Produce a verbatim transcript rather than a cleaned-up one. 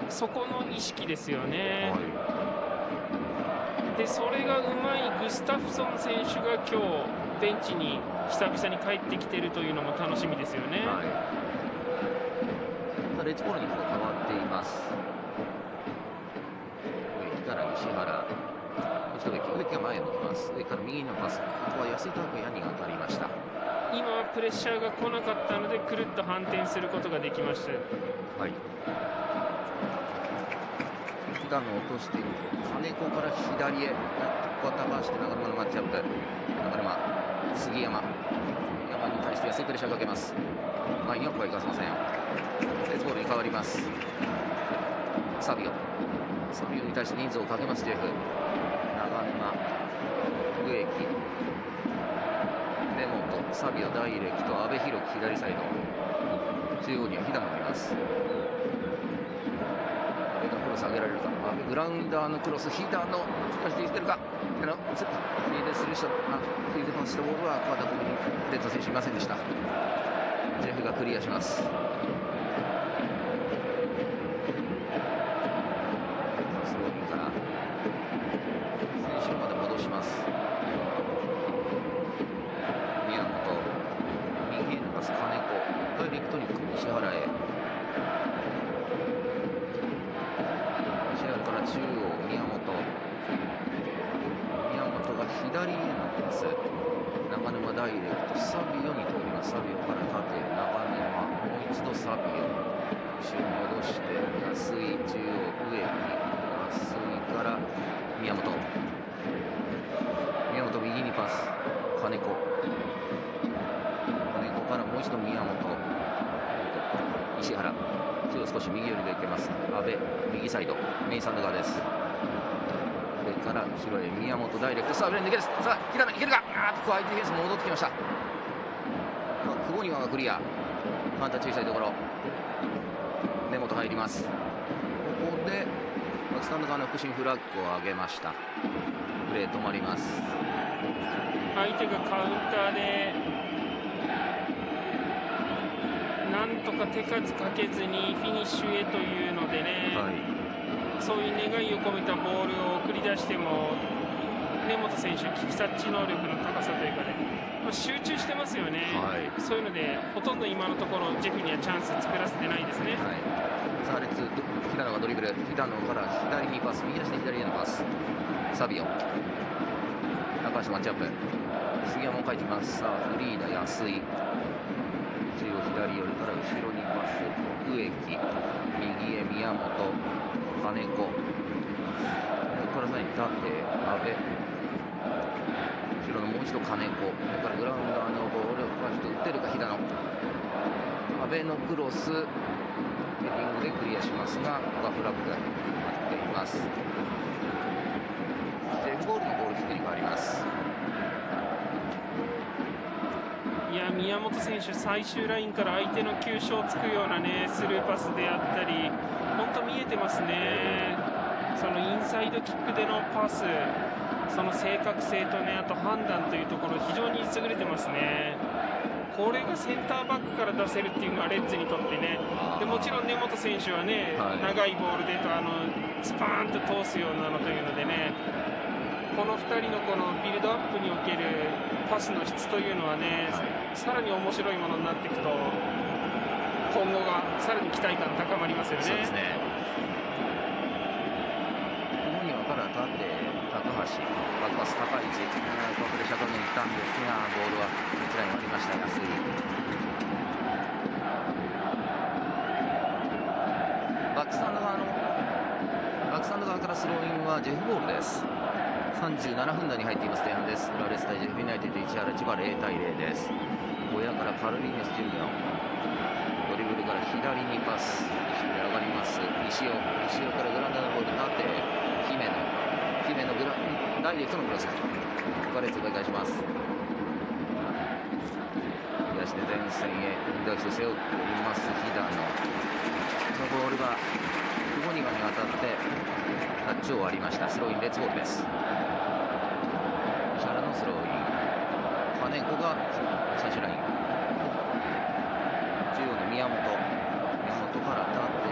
そこの意識ですよね。 はい、 でそれがうまいグスタフソン選手が今日ベンチに久々に帰ってきているというのも楽しみですよね。 はい、レッツボールに変わっています。上から西原、そして植木が前を向きます。上から右のパス、ここは安井拓也に当たりました。 今はプレッシャーが来なかったのでくるっと反転することができました。 はい、平野落として金子から左へ、ここは高橋と長沼のマッチアップ。長沼、杉山、山に対して安いプレッシャーかけます。前には声かせません。レッツボールに変わります。サビオ、サビオに対して人数をかけます。ジェフ、長沼、植木、根本、サビオ、ダイレクト、阿部寛樹左サイド、中央には平野がいます。阿部がクロス上げられるか。阿部グラウンダーのクロス、平野しかしていけるか。平野フィードする人、あフィードパスしたボールは川田君にレッド選手いませんでした。ジェフがクリアします。スローインから選手まで戻します。宮本、右へのパス、金子、ダイレクトに石原へ。石原から中央、宮本、宮本が左へのパス、長沼ダイレクト、サビオに通ります。サビオから縦、長沼、もう一度サビオ、後ろ戻して、安井、中央、植木、安井から宮本、宮本右にパス、金子、金子からもう一度宮本、石原、中央少し右寄りでいけます。阿部、右サイド、メインサンド側です。上から後ろへ宮本ダイレクト、さあ、裏に抜けです。さあ、平野いけるか。あーっと相手ディフェンス戻ってきました。久保庭がクリア、カウンター小さいところ、根本入ります。ここでバックスタンド側の副審フラッグを上げました。プレー止まります。 相手がカウンターでなんとか手数かけずにフィニッシュへというのでね、 はい、 そういう願いを込めたボールを送り出しても根本選手、危機察知能力の高さというかね、まあ、集中してますよね、 はい、 そういうのでほとんど今のところジェフにはチャンス作らせてないですね。 はい、さあレッツ、平野がドリブル、平野から左にパス、右足で左へのパス、サビオ、高橋マッチアップ、杉山も書いています。さあフリーダ、安井、中央左寄りから後ろにパス、植木、右へ宮本、金子、ここからさらに縦、阿部、後ろのもう一度金子、それからグラウンダーのボールをファースト打ってるか平野、阿部のクロス、ヘディングでクリアしますが、ここはフラッグが待っています。ジェフボールのゴールキックに変わります。 いや宮本選手、最終ラインから相手の急所をつくような、ね、スルーパスであったり、本当見えてますね。そのインサイドキックでのパス、その正確性と、ね、あと判断というところ、非常に優れてますね。これがセンターバックから出せるっていうのはレッズにとってね、でもちろん根本選手はね、はい、長いボールでとあのスパーンと通すようなのというのでね、このふたりのこのビルドアップにおけるパスの質というのはね、はい、さらに面白いものになっていくと、今後がさらに期待感高まりますよね。 そうですね。ここにはから立って高橋、バックパス高い位置、ここでシャトルに行ったんですが、ボールはこちらにありました。安井。バックスタンド側のバックスタンド側からスローインはジェフボールです。さんじゅうななふん台に入っています。前半です。浦和レッズ対ジェフユナイテッド、市原千葉ゼロたいゼロです。小屋からカルリーニョス・ジュニオ、ドリブルから左にパス、後ろに上がります。石尾、石尾からグラウンダーのボール、縦、姫野、姫野グラダイレクトのクロス、ここからレッズ奪い返します。東で前線へインダーシュ背負っています。飛騨のこのボールが久保庭に当たってタッチを割りました。スローインレッツボールです。石原のスローイン、金子が最終ライン、中央の宮本、宮本から立って